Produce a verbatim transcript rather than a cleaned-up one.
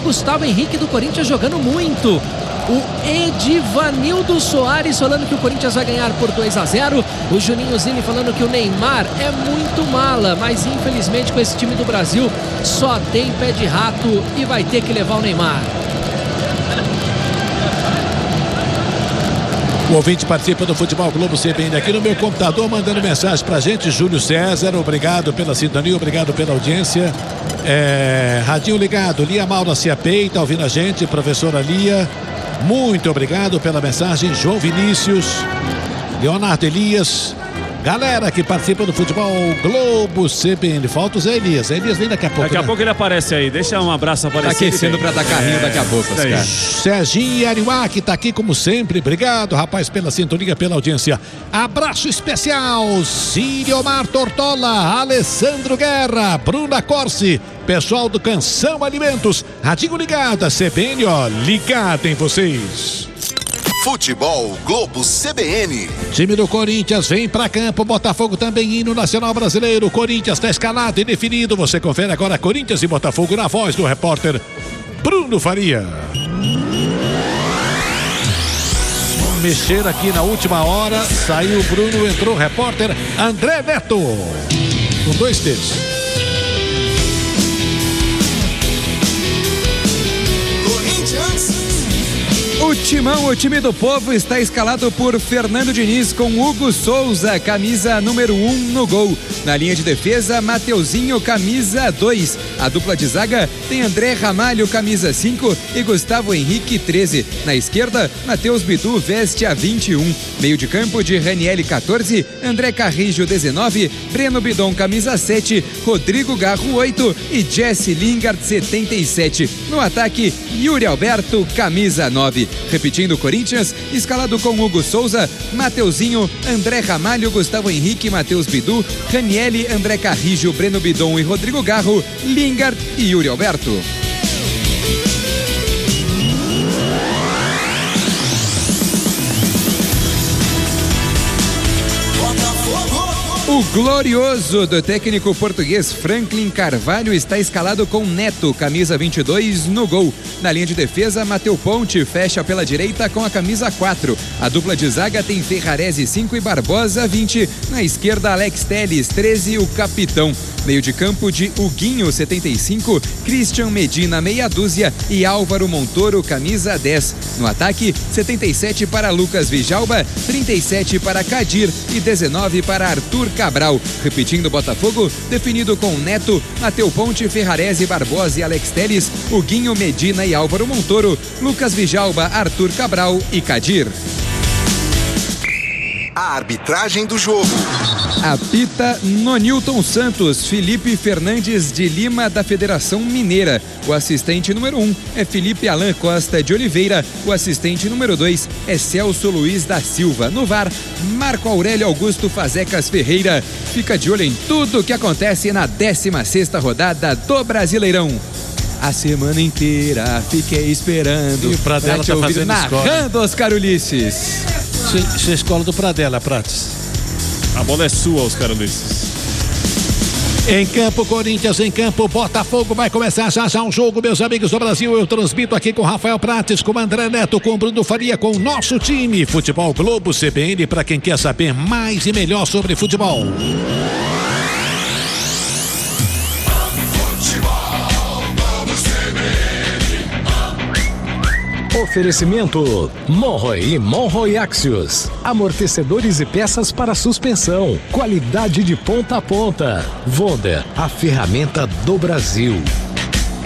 Gustavo Henrique do Corinthians jogando muito. O Edivanildo Soares falando que o Corinthians vai ganhar por dois a zero. O Juninho Zini falando que o Neymar é muito mala, mas infelizmente com esse time do Brasil só tem pé de rato e vai ter que levar o Neymar. O ouvinte participa do Futebol Globo C B N aqui no meu computador, mandando mensagem pra gente. Júlio César, obrigado pela sintonia, obrigado pela audiência. É, radinho ligado, Lia Maura se apeita, ouvindo a gente, professora Lia. Muito obrigado pela mensagem. João Vinícius, Leonardo Elias, galera que participa do Futebol Globo C B N. Falta o Zé Elias. Zé Elias vem daqui a pouco. Daqui a né? pouco ele aparece aí. Deixa um abraço aparecer. Tá aquecendo pra dar carrinho é, daqui a pouco, cara. Serginho Ariuá, que tá aqui como sempre. Obrigado, rapaz, pela sintonia, pela audiência. Abraço especial. Ciriomar Tortola, Alessandro Guerra, Bruna Corsi, pessoal do Canção Alimentos. Radinho ligada, C B N, ó, ligada em vocês. Futebol Globo C B N. Time do Corinthians vem pra campo. Botafogo também indo Nacional Brasileiro. Corinthians tá escalado e definido. Você confere agora Corinthians e Botafogo na voz do repórter Bruno Faria. Vamos mexer aqui na última hora. Saiu o Bruno, entrou o repórter André Neto. Com dois dedos. O Timão, o time do povo, está escalado por Fernando Diniz com Hugo Souza, camisa número um no gol. Na linha de defesa, Mateuzinho, camisa dois. A dupla de zaga tem André Ramalho, camisa cinco e Gustavo Henrique, treze. Na esquerda, Matheus Bidu veste a vinte e um. Meio de campo de Ranieri, quatorze. André Carrijo, dezenove. Breno Bidon, camisa sete. Rodrigo Garro, oito. E Jesse Lingard, setenta e sete. No ataque, Yuri Alberto, camisa nove. Repetindo o Corinthians, escalado com Hugo Souza, Mateuzinho, André Ramalho, Gustavo Henrique, Matheus Bidu, Ranieri, André Carrijo, Breno Bidon e Rodrigo Garro, Lingard e Yuri Alberto. O glorioso do técnico português Franklin Carvalho está escalado com Neto, camisa vinte e dois, no gol. Na linha de defesa, Mateu Ponte fecha pela direita com a camisa quatro. A dupla de zaga tem Ferrarese, cinco e Barbosa, vinte. Na esquerda, Alex Telles, treze, o capitão. Meio de campo de Huguinho, setenta e cinco, Christian Medina, meia dúzia e Álvaro Montoro, camisa dez. No ataque, setenta e sete para Lucas Vijalba, trinta e sete para Kadir e dezenove para Arthur Cabral. Repetindo Botafogo, definido com Neto, Mateu Ponte, Ferrarese, Barbosa e Alex Telles, Huguinho, Medina e Álvaro Montoro, Lucas Vijalba, Arthur Cabral e Kadir. A arbitragem do jogo. Apita Nonilton Santos, Felipe Fernandes de Lima, da Federação Mineira. O assistente número um é Felipe Alan Costa de Oliveira. O assistente número dois é Celso Luiz da Silva. No V A R, Marco Aurélio Augusto Fazecas Ferreira. Fica de olho em tudo que acontece na décima sexta rodada do Brasileirão. A semana inteira fiquei esperando. E o Pradella tá fazendo narrando Oscar Ulisses. Isso é escola do Pradella, Prates. A bola é sua, Oscar Ulisses. Em campo, Corinthians, em campo, Botafogo. Vai começar já já um jogo, meus amigos do Brasil. Eu transmito aqui com Rafael Prates, com André Neto, com Bruno Faria, com o nosso time. Futebol Globo C B N, para quem quer saber mais e melhor sobre futebol. Oferecimento Monroe e Monroe Axios. Amortecedores e peças para suspensão. Qualidade de ponta a ponta. Wonder, a ferramenta do Brasil.